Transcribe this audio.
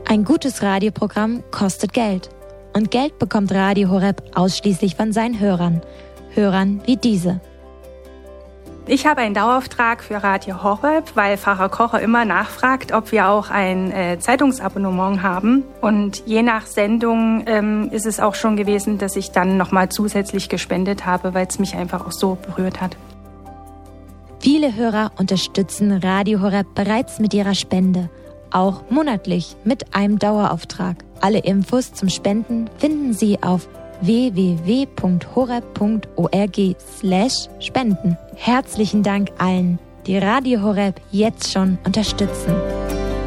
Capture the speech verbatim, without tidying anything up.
Ein gutes Radioprogramm kostet Geld. Und Geld bekommt Radio Horeb ausschließlich von seinen Hörern. Hörern wie diese. Ich habe einen Dauerauftrag für Radio Horeb, weil Pfarrer Kocher immer nachfragt, ob wir auch ein äh, Zeitungsabonnement haben. Und je nach Sendung ähm, ist es auch schon gewesen, dass ich dann nochmal zusätzlich gespendet habe, weil es mich einfach auch so berührt hat. Viele Hörer unterstützen Radio Horeb bereits mit ihrer Spende, auch monatlich mit einem Dauerauftrag. Alle Infos zum Spenden finden Sie auf w w w punkt horeb punkt org slash spenden. Herzlichen Dank allen, die Radio Horeb jetzt schon unterstützen.